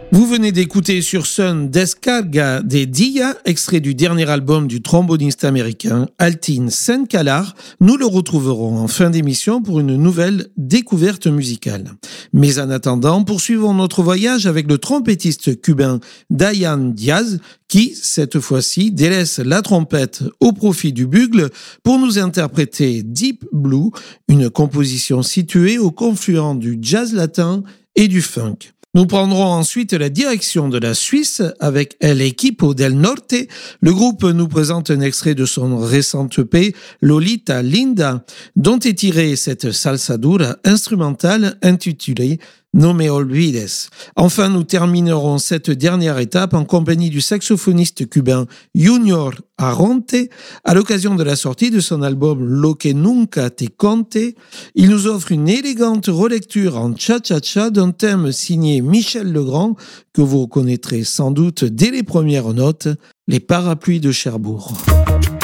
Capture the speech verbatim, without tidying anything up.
Vous venez d'écouter sur Sun Descarga de Dia, extrait du dernier album du tromboniste américain Altin Senkalar. Nous le retrouverons en fin d'émission pour une nouvelle découverte musicale. Mais en attendant, poursuivons notre voyage avec le trompettiste cubain Dayan Diaz, qui, cette fois-ci, délaisse la trompette au profit du bugle pour nous interpréter Deep Blue, une composition située au confluent du jazz latin et du funk. Nous prendrons ensuite la direction de la Suisse avec El Equipo del Norte. Le groupe nous présente un extrait de son récent E P Lolita Linda, dont est tirée cette salsa dura instrumentale intitulée No me olvides. Enfin, nous terminerons cette dernière étape en compagnie du saxophoniste cubain Junior Aronte à l'occasion de la sortie de son album Lo que nunca te conte. Il nous offre une élégante relecture en cha-cha-cha d'un thème signé Michel Legrand que vous reconnaîtrez sans doute dès les premières notes, les parapluies de Cherbourg.